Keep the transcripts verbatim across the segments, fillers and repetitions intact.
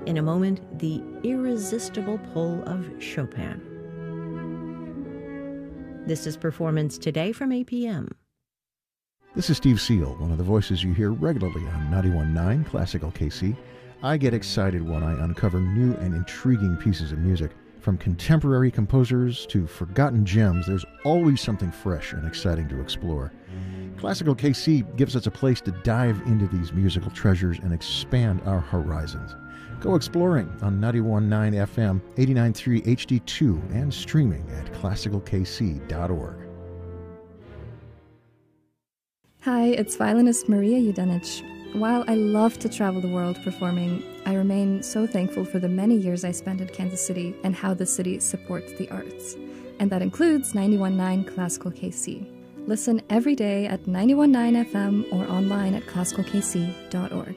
In a moment, the irresistible pull of Chopin. This is Performance Today from A P M. This is Steve Seal, one of the voices you hear regularly on ninety-one point nine Classical K C. I get excited when I uncover new and intriguing pieces of music. From contemporary composers to forgotten gems, there's always something fresh and exciting to explore. Classical K C gives us a place to dive into these musical treasures and expand our horizons. Go exploring on ninety-one point nine F M, eighty-nine point three H D two, and streaming at classical k c dot org. Hi, it's violinist Maria Judenic. While I love to travel the world performing, I remain so thankful for the many years I spent in Kansas City and how the city supports the arts. And that includes ninety-one point nine Classical K C. Listen every day at ninety-one point nine F M or online at classical k c dot org.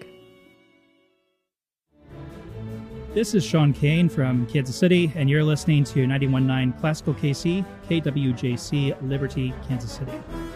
This is Sean Kane from Kansas City, and you're listening to ninety-one point nine Classical K C, K W J C, Liberty, Kansas City.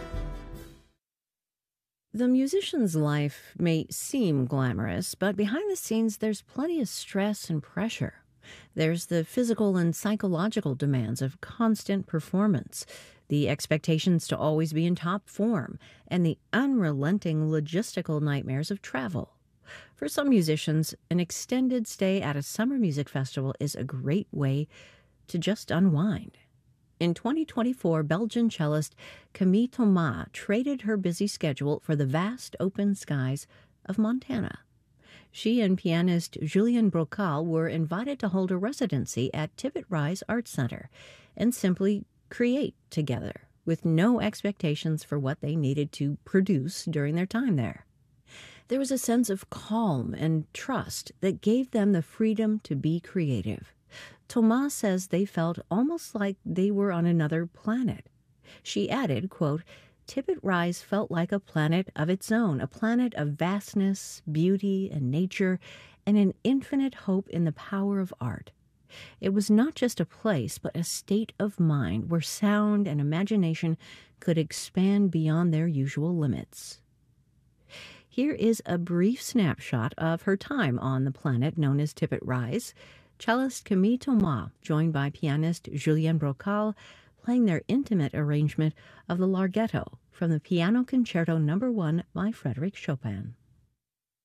The musician's life may seem glamorous, but behind the scenes there's plenty of stress and pressure. There's the physical and psychological demands of constant performance, the expectations to always be in top form, and the unrelenting logistical nightmares of travel. For some musicians, an extended stay at a summer music festival is a great way to just unwind. In twenty twenty-four, Belgian cellist Camille Thomas traded her busy schedule for the vast open skies of Montana. She and pianist Julien Brocal were invited to hold a residency at Tippett Rise Arts Center and simply create together, with no expectations for what they needed to produce during their time there. There was a sense of calm and trust that gave them the freedom to be creative. Thomas says they felt almost like they were on another planet. She added, quote, Tippett Rise felt like a planet of its own, a planet of vastness, beauty, and nature, and an infinite hope in the power of art. It was not just a place, but a state of mind where sound and imagination could expand beyond their usual limits. Here is a brief snapshot of her time on the planet known as Tippett Rise. Cellist Camille Thomas, joined by pianist Julien Brocal, playing their intimate arrangement of the Larghetto from the Piano Concerto Number One by Frédéric Chopin.